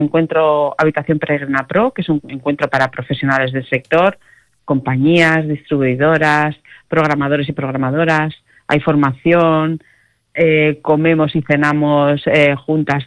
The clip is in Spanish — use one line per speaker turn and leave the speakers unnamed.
encuentro Habitación Peregrina Pro, que es un encuentro para profesionales del sector, compañías, distribuidoras, programadores y programadoras. Hay formación, comemos y cenamos juntas